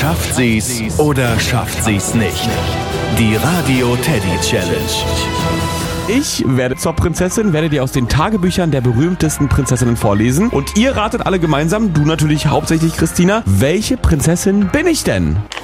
Schafft sie's oder schafft sie's nicht? Die Radio Teddy Challenge. Ich werde zur Prinzessin, werde dir aus den Tagebüchern der berühmtesten Prinzessinnen vorlesen. Und ihr ratet alle gemeinsam, du natürlich hauptsächlich Christina, welche Prinzessin bin ich denn?